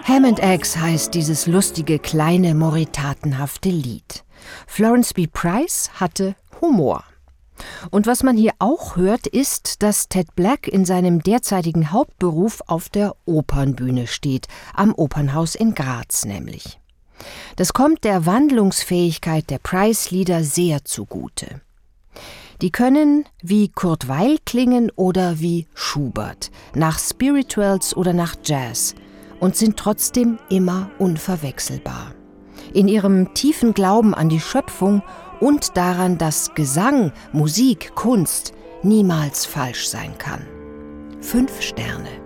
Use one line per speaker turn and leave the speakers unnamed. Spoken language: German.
Ham and Eggs heißt dieses lustige, kleine, moritatenhafte Lied. Florence B. Price hatte Humor. Und was man hier auch hört, ist, dass Ted Black in seinem derzeitigen Hauptberuf auf der Opernbühne steht, am Opernhaus in Graz nämlich. Das kommt der Wandlungsfähigkeit der Price-Lieder sehr zugute. Die können wie Kurt Weill klingen oder wie Schubert, nach Spirituals oder nach Jazz und sind trotzdem immer unverwechselbar. In ihrem tiefen Glauben an die Schöpfung und daran, dass Gesang, Musik, Kunst niemals falsch sein kann. 5 Sterne.